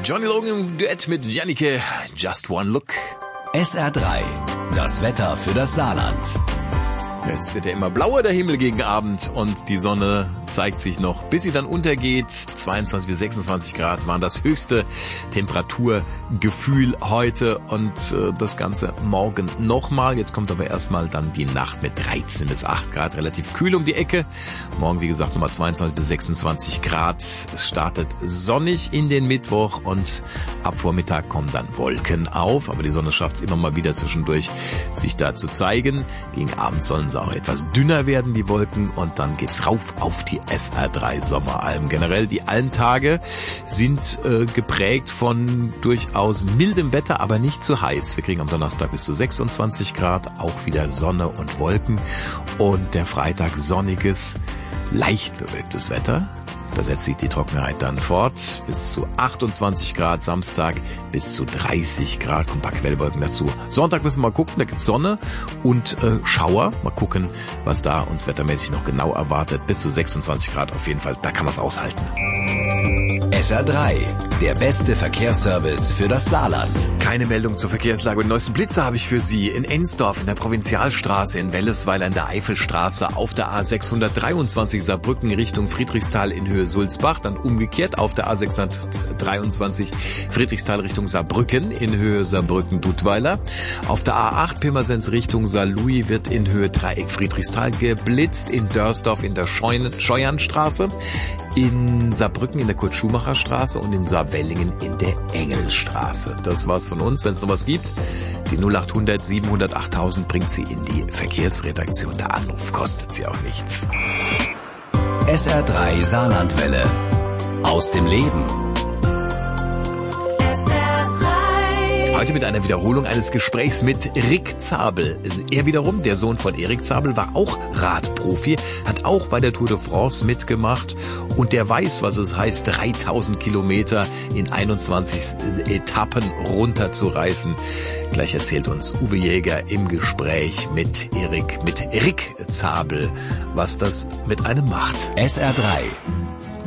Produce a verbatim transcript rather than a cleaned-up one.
Johnny Logan im Duett mit Jannike. Just One Look. S R drei. Das Wetter für das Saarland. Jetzt wird ja immer blauer der Himmel gegen Abend und die Sonne zeigt sich noch, bis sie dann untergeht. zweiundzwanzig bis sechsundzwanzig Grad waren das höchste Temperaturgefühl heute und äh, das Ganze morgen nochmal. Jetzt kommt aber erstmal dann die Nacht mit dreizehn bis acht Grad, relativ kühl um die Ecke. Morgen, wie gesagt, nochmal zweiundzwanzig bis sechsundzwanzig Grad. Es startet sonnig in den Mittwoch und ab Vormittag kommen dann Wolken auf. Aber die Sonne schafft es immer mal wieder zwischendurch, sich da zu zeigen. Gegen Abend sollen sie auch etwas dünner werden, die Wolken, und dann geht's rauf auf die S R drei Sommeralm. Generell die Almtage sind äh, geprägt von durchaus mildem Wetter, aber nicht zu heiß. Wir kriegen am Donnerstag bis zu sechsundzwanzig Grad, auch wieder Sonne und Wolken, und der Freitag sonniges, leicht bewölktes Wetter. Da setzt sich die Trockenheit dann fort. Bis zu achtundzwanzig Grad, Samstag bis zu dreißig Grad, kommt ein paar Quellwolken dazu. Sonntag müssen wir mal gucken, da gibt's Sonne und äh, Schauer. Mal gucken, was da uns wettermäßig noch genau erwartet. Bis zu sechsundzwanzig Grad auf jeden Fall, da kann man es aushalten. S R drei, der beste Verkehrsservice für das Saarland. Keine Meldung zur Verkehrslage. Den neuesten Blitzer habe ich für Sie. In Ensdorf, in der Provinzialstraße, in Wellesweiler, in der Eifelstraße, auf der A sechshundertdreiundzwanzig Saarbrücken Richtung Friedrichsthal in Höhe Sulzbach, dann umgekehrt auf der A sechshundertdreiundzwanzig Friedrichsthal Richtung Saarbrücken in Höhe Saarbrücken-Dudweiler. Auf der A acht Pirmasens Richtung Saarlouis wird in Höhe Dreieck Friedrichsthal geblitzt, in Dörsdorf in der Scheuernstraße, in Saarbrücken in der Kurt-Schumacher-Straße und in Saarwellingen in der Engelstraße. Das war's von uns. Wenn es noch was gibt, die null achthundert siebenhundert achttausend bringt Sie in die Verkehrsredaktion. Der Anruf kostet Sie auch nichts. S R drei Saarlandwelle. Aus dem Leben. Heute mit einer Wiederholung eines Gesprächs mit Rick Zabel. Er wiederum, der Sohn von Erik Zabel, war auch Radprofi, hat auch bei der Tour de France mitgemacht und der weiß, was es heißt, dreitausend Kilometer in einundzwanzig Etappen runterzureißen. Gleich erzählt uns Uwe Jäger im Gespräch mit Erik, mit Rick Zabel, was das mit einem macht. S R drei.